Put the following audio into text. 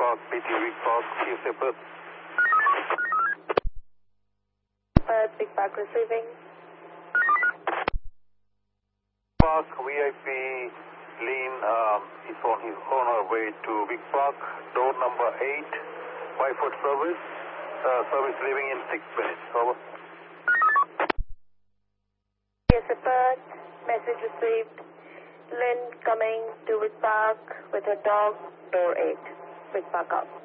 Park, BT Big Park, QC Perth. Perth, Big Park receiving. Park, VIP Lean is on our way to Big Park, door number 8, 5-foot service. Service leaving in 6 minutes. Over. Yes, Perth, message received. Lynn coming to Big Park with her dog, door 8. Big Park out.